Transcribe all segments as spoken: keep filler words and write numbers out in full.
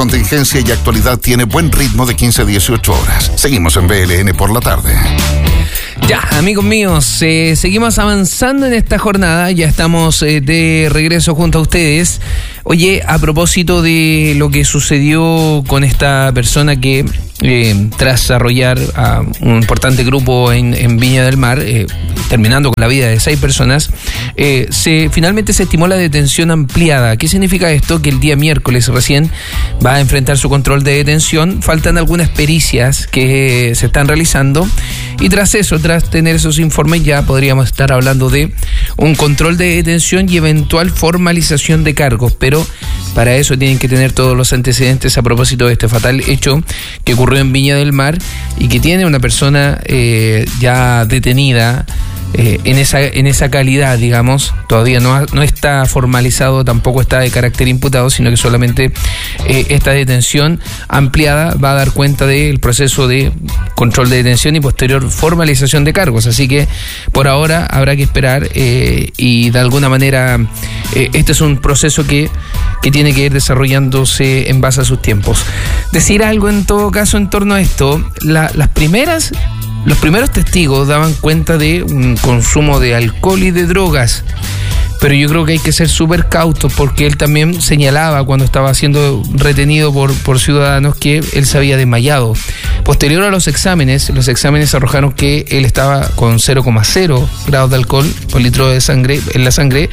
contingencia y actualidad tiene buen ritmo de quince a dieciocho horas. Seguimos en B L N por la tarde. Ya, amigos míos, eh, seguimos avanzando en esta jornada, ya estamos eh, de regreso junto a ustedes. Oye, a propósito de lo que sucedió con esta persona que eh, tras arrollar a un importante grupo en, en Viña del Mar, eh, terminando con la vida de seis personas, eh, se finalmente se estimó la detención ampliada. ¿Qué significa esto? Que el día miércoles recién va a enfrentar su control de detención. Faltan algunas pericias que se están realizando y tras eso, tras tener esos informes, ya podríamos estar hablando de un control de detención y eventual formalización de cargos, pero para eso tienen que tener todos los antecedentes a propósito de este fatal hecho que ocurrió en Viña del Mar y que tiene una persona eh, ya detenida eh, en esa en esa calidad, digamos. Todavía no, ha, no está formalizado, tampoco está de carácter imputado, sino que solamente eh, esta detención ampliada va a dar cuenta del proceso de control de detención y posterior formalización de cargos. Así que por ahora habrá que esperar eh, y de alguna manera eh, este es un proceso que, que tiene que ir desarrollándose en base a sus tiempos. Decir algo en todo caso en torno a esto, la, las primeras Los primeros testigos daban cuenta de un consumo de alcohol y de drogas, pero yo creo que hay que ser súper cautos porque él también señalaba cuando estaba siendo retenido por, por ciudadanos que él se había desmayado. Posterior a los exámenes, los exámenes arrojaron que él estaba con cero coma cero grados de alcohol por litro de sangre en la sangre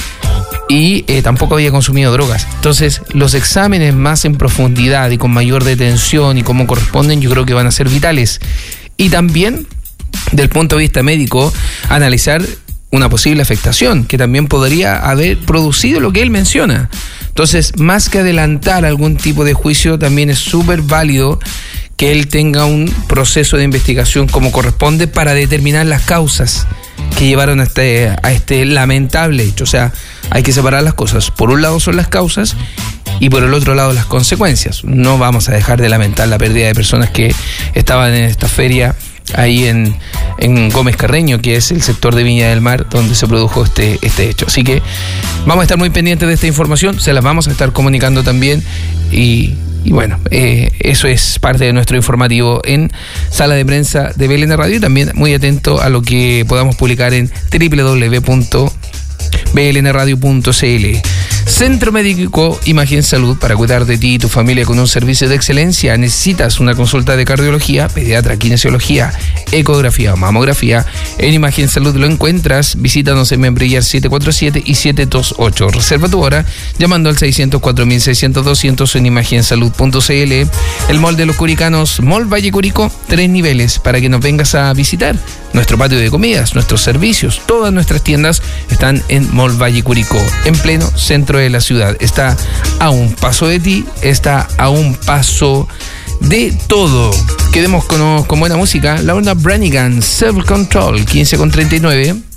y eh, tampoco había consumido drogas. Entonces, los exámenes más en profundidad y con mayor detención y como corresponden, yo creo que van a ser vitales. Y también, del punto de vista médico, analizar una posible afectación que también podría haber producido lo que él menciona. Entonces, más que adelantar algún tipo de juicio, también es súper válido que él tenga un proceso de investigación como corresponde para determinar las causas que llevaron a este, a este lamentable hecho. O sea, hay que separar las cosas. Por un lado son las causas y por el otro lado las consecuencias. No vamos a dejar de lamentar la pérdida de personas que estaban en esta feria ahí en, en Gómez Carreño, que es el sector de Viña del Mar donde se produjo este, este hecho. Así que vamos a estar muy pendientes de esta información, se las vamos a estar comunicando también y, y bueno, eh, eso es parte de nuestro informativo en Sala de Prensa de B L N Radio y también muy atento a lo que podamos publicar en doble u doble u doble u punto b l n radio punto c l. Centro Médico Imagen Salud, para cuidar de ti y tu familia con un servicio de excelencia. ¿Necesitas una consulta de cardiología, pediatra, kinesiología, ecografía o mamografía? En Imagen Salud lo encuentras. Visítanos en Membrillar siete cuatro siete y siete dos ocho. Reserva tu hora llamando al seiscero cuatro seis cero cero doscientos en imagen salud punto c l. El Mall de los Curicanos, Mall Valle Curicó, tres niveles para que nos vengas a visitar. Nuestro patio de comidas, nuestros servicios, todas nuestras tiendas están en Mall Valle Curicó, en pleno centro de la ciudad. Está a un paso de ti, está a un paso de todo. Quedemos con, con buena música. Laura Branigan, Self Control, quince con treinta y nueve.